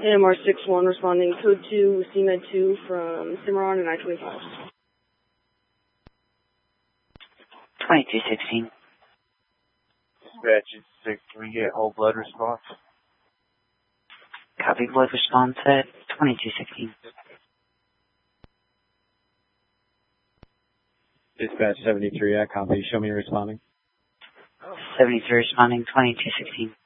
AMR-61 responding code 2, CMed 2 from Cimarron and I-25. 2216. Dispatch 6, we get whole blood response. Copy, blood response at 2216. Dispatch 73, I copy. Show me responding. 73 responding, 2216.